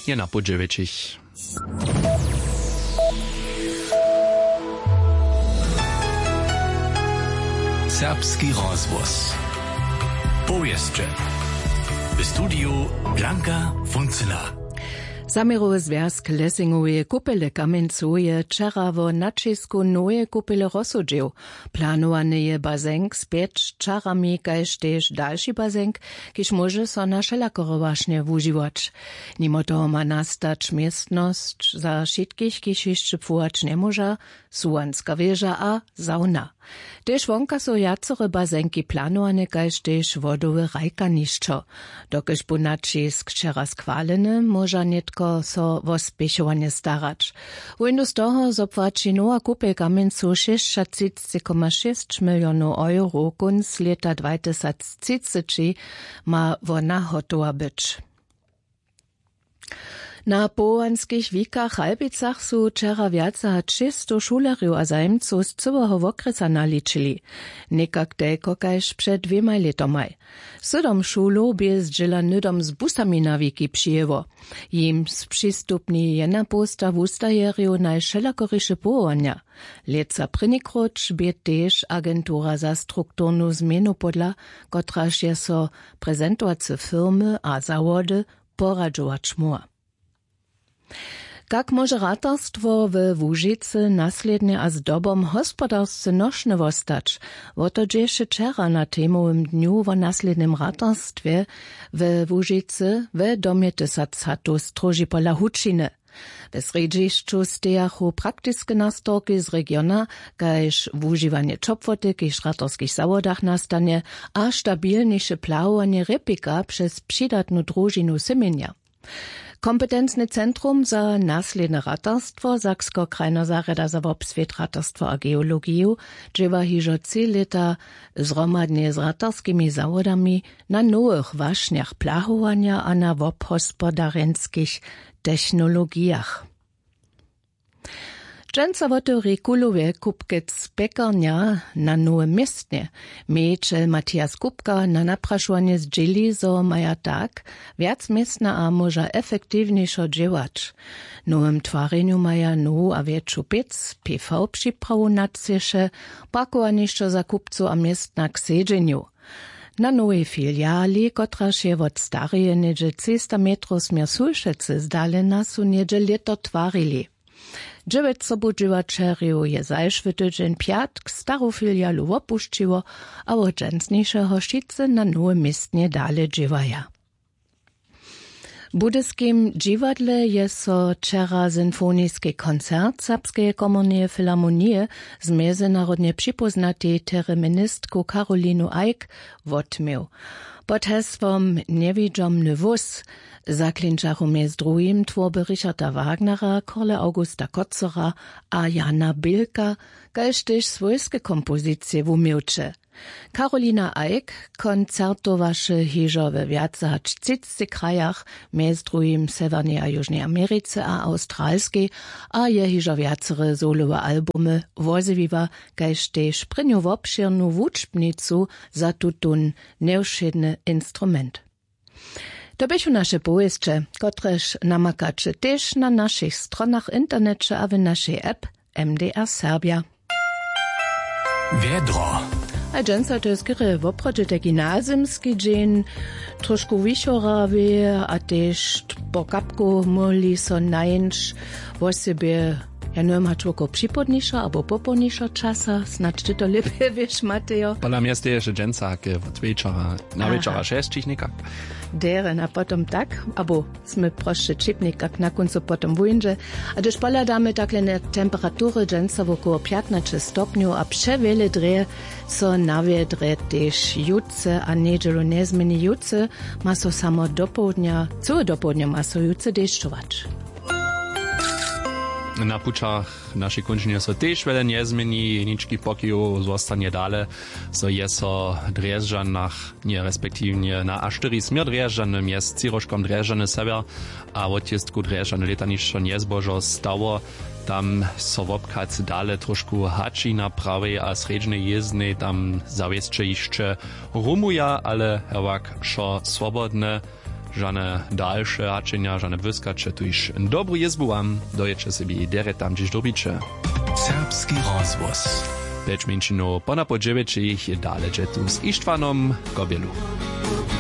Jana Budżewiczich. Serbski rozvoz. Powieście. W studiu Blanka Funcyla. Zamirowy związk Lessinguje kupele kamencuje czarawo na czesku nowe kupele rozsudził. Planowany je bazenk z 5 czarami, kaž też dalszy bazenk, kiż może so na wszelakorowaśnie wużywać. Mimo toho ma nastać miestność za wszystkich, kiż jeszcze pływać nie może, sułanska wieża a sauna. Też wonka so jacore bazenki planowane, kaž też wodowe rajkaniszczo. Dokiż bu na czesk czera skwalene, może netko so wospěšovanje starać. Vojnu z toho zopłaci nowa kupel kamencu 6,6 milionów euro kunc leta 2030 ma wona hotowa być. Na połanskich wikach Halbicach su wczera więcej 600 szulariów a zajemców z całego okresu naliczyli. Nekak delko kaž przed 2 letami. 7 szulów bez dzielanytom z busami na wiki przyjeło. Jim przystupni jedna posta w ustajeriu najszelakorysze połania. Leca prynikroč bie też agentura za strukturnu zmienu podla, kotraż je so prezentowace firmy a zawody poradzować mua. Jak może ratarstwo w Łużycy naslednie a z dobom hospodarsce noszne wostać? Woto dzieje wczera na temowym dniu o naslednym ratarstwie w Łużycy w domie Tysacatu Stroży pola Hučiny. W središću stejachu praktiske nastorki z regiona, kaž wužiwanie čopvoty, kiž ratarskich zawodach nastanie, a stabilniejsze plawowanie repika przez przydatnu družinu semienia. Kompetencne Centrum za nasledne ratarstwo Saksko-Krajna zarada za obsvět ratarstwo a geologiju dżewa hižo 3 leta zromadnie z ratarskimi zawodami na nowych waśniach plahowania a na obhospodarenskich technologiach. Dżęca woto reguluje kupkec pekarnia na nowe miestnie. Mejčel Matias Kupka na napraszanie zdzieli, zo maja tak, wiac miestna a może efektywniejszo dziewać. Nowym twareniu maja nowu a większą piec, PV przyprawu nadciesze, pakowaniszczo za kupcu a miestna k sedzeniu. Na nowej filiali, kotraż je od stareje niedzie 300 metrów smier Sulšece zdalena su niedzie leto twarili. 900 budżewaczeriów je zajszwy tydzień piatk starą filialu opuściło, a od dżęsniejszego szczytce na nowe miestnie dale dziewaja. W budyskim dziwadle je so wczera symfonijski koncert Serbskiej Komornej Filharmonie z międzynarodnie przypoznatej tereministką Karolinu Eick wotmił. Pod hasłem Niewidomny wóz zaklinčachu mjez drugim tworby Richarda Wagnera, Korle Augusta Kocera a Jana Bilka, kaž tež svojske kompozicije wumiłče. Karolina Eick koncertowaše hižo we viace hač 30 krajach, mjez drugim Severnej a Južnej Americe a Australskiej, a je hižo viacere solowe albumy woziwiwa, kaž tež prinju obširnu wučbnicu za tutun neušedny instrument. To bychu nasze powieście, kotreż namakacie też na naszych stronach internecie a w naszej app MDR Serbia. Wiedro. A dżęca to jest kiery woprodzie te gimnazjumski dzień, troszkę wiśorawie, a też po kapku mogli so najęć o sobie, ja nie wiem, człoko przypodniejsza albo popodniejsza czasa, snad ty to lepiej wiesz, Mateo. Pola mnie jest jeszcze dżęca, od wieczora, na wieczora 6 nikak. Deren, a potom tak, abo sme prošli čipnik, kak na koncu potom vujnže. A když poľadáme takhle na temperatury dženca okolo 15 stopňov a převele dreje, so naviedre tež jutce a nedelu nezmeni jutce, ma so samo dopołudnia, całe dopołudnia ma so jutce dešťovač. Na pučach naszej končine so tež veľa nezmení, ničky pokiju zostanie dale, so je so Drježďanach, nie respektívne na A4 smier Drježďany, je s Ciroškom Drježďany sever, a od jestku Drježďany letanišćo nezbožo stało, tam so wobkac dale trošku hači na prawej a sredźnej jezdnej, tam zawieszcze jeszcze rumuja, ale hewak šo swobodne, żane dalsze haczenia, żane wyskacze, tu iż dobru jezbu wam, dojecze sobie dere tam gdzieś dobicze. Serbski rozvoz. Peć minčinu po napođeveće ih je daleđe tu s Ištvanom Kobielu.